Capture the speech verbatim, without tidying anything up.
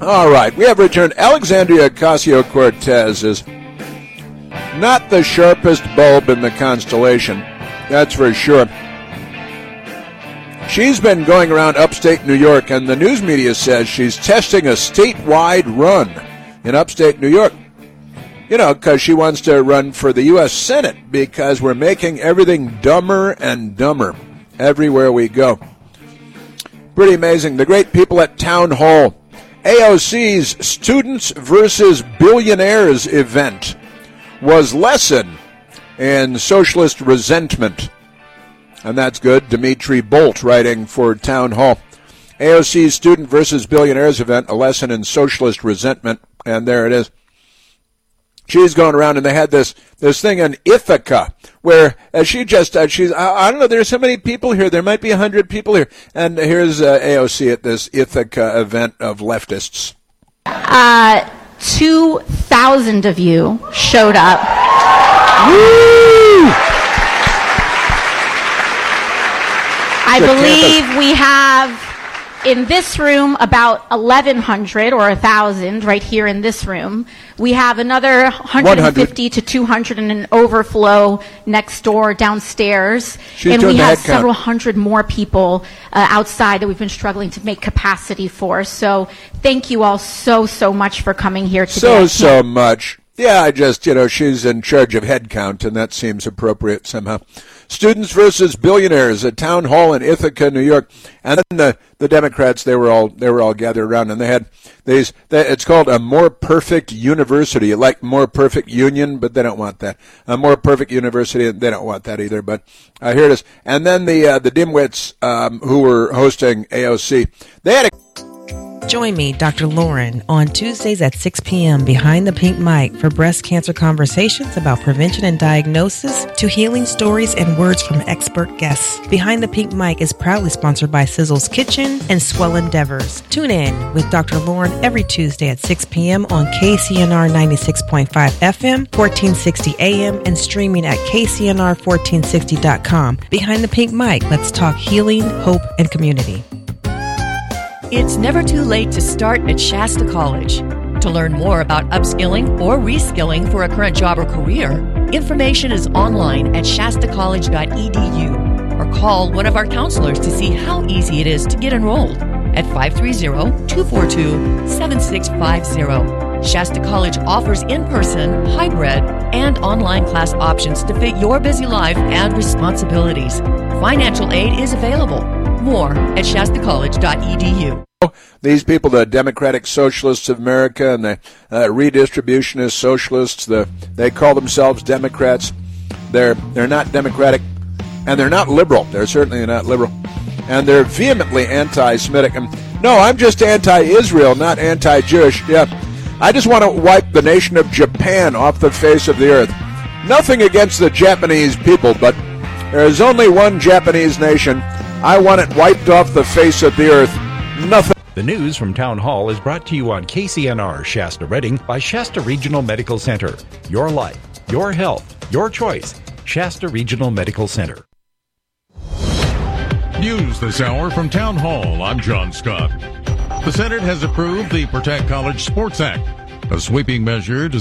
All right, we have returned. Alexandria Ocasio-Cortez is not the sharpest bulb in the constellation, that's for sure. She's been going around upstate New York, and the news media says she's testing a statewide run in upstate New York. You know, because she wants to run for the U S Senate, because we're making everything dumber and dumber everywhere we go. Pretty amazing. The great people at Town Hall. A O C's Students versus Billionaires event was lesson in socialist resentment. And that's good. Dimitri Bolt writing for Town Hall. A O C's Student versus Billionaires event, a lesson in socialist resentment. And there it is. She's going around, and they had this this thing in Ithaca, where uh, she just, uh, she's, I, I don't know, there's so many people here. There might be one hundred people here. And here's uh, A O C at this Ithaca event of leftists. Uh, two thousand of you showed up. Woo! I believe we have in this room about eleven hundred or one thousand right here in this room. We have another one hundred fifty to two hundred in an overflow next door downstairs. She's and we have count. several hundred more people uh, outside that we've been struggling to make capacity for. So thank you all so, so much for coming here today. So, so much. Yeah, I just, you know, she's in charge of head count, and that seems appropriate somehow. Students versus Billionaires at Town Hall in Ithaca, New York. And then the, the Democrats, they were all they were all gathered around, and they had these, they, it's called a more perfect university, like more perfect union, but they don't want that. A more perfect university, they don't want that either, but uh, here it is. And then the, uh, the dimwits um, who were hosting A O C, they had a... Join me, Doctor Lauren, on Tuesdays at six p.m. behind the pink mic for breast cancer conversations about prevention and diagnosis to healing stories and words from expert guests. Behind the Pink Mic is proudly sponsored by Sizzle's Kitchen and Swell Endeavors. Tune in with Doctor Lauren every Tuesday at six p.m. on K C N R ninety-six point five F M, fourteen sixty A M, and streaming at K C N R fourteen sixty dot com. Behind the Pink Mic, let's talk healing, hope, and community. It's never too late to start at Shasta College. To learn more about upskilling or reskilling for a current job or career, information is online at shasta college dot e d u or call one of our counselors to see how easy it is to get enrolled at five three zero, two four two, seven six five zero. Shasta College offers in-person, hybrid, and online class options to fit your busy life and responsibilities. Financial aid is available. More at shasta college dot e d u. These people, the Democratic Socialists of America and the uh, Redistributionist Socialists, the, they call themselves Democrats. They're they're not Democratic, and they're not liberal. They're certainly not liberal. And they're vehemently anti-Semitic. And, no, I'm just anti-Israel, not anti-Jewish. Yeah, I just want to wipe the nation of Japan off the face of the earth. Nothing against the Japanese people, but there is only one Japanese nation. I want it wiped off the face of the earth. Nothing. The news from Town Hall is brought to you on K C N R Shasta Redding by Shasta Regional Medical Center. Your life, your health, your choice. Shasta Regional Medical Center. News this hour from Town Hall. I'm John Scott. The Senate has approved the Protect College Sports Act, a sweeping measure to